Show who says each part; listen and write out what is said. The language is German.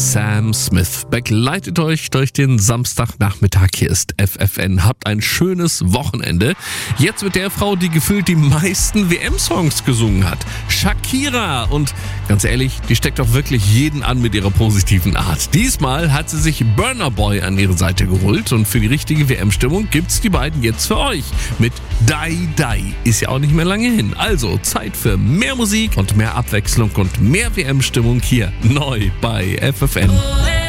Speaker 1: Sam Smith begleitet euch durch den Samstagnachmittag. Hier ist FFN. Habt ein schönes Wochenende. Jetzt mit der Frau, die gefühlt die meisten WM-Songs gesungen hat. Shakira. Und ganz ehrlich, die steckt doch wirklich jeden an mit ihrer positiven Art. Diesmal hat sie sich Burna Boy an ihre Seite geholt. Und für die richtige WM-Stimmung gibt's die beiden jetzt für euch. Mit Die Die. Ist ja auch nicht mehr lange hin. Also Zeit für mehr Musik und mehr Abwechslung und mehr WM-Stimmung hier neu bei FFN.